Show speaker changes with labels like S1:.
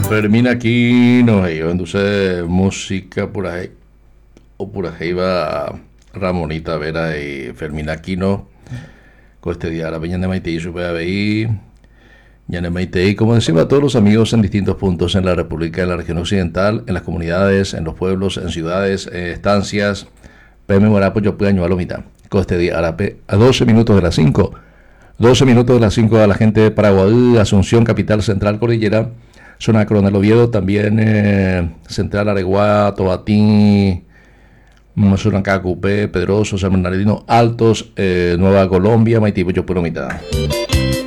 S1: Fermín Aquino, yo entonces música por ahí, o por ahí va Ramonita Vera y Fermín Aquino, con este día la peña de Maite y su PABI, ya en Maite y como decimos a todos los amigos en distintos puntos en la República, en la región occidental, en las comunidades, en los pueblos, en ciudades, estancias, PM Guarapo, yo puedo añuar mitad, con este día a 12 minutos de las 5. 12 minutos de las 5 a la gente de Paraguay, Asunción, capital central cordillera, zona de Coronel Oviedo, también Central Areguá, Tobatí, Suranacá, Cupé, Pedroso, San Bernardino, Altos, Nueva Colombia, Maití, Puyo, Puro, mitad.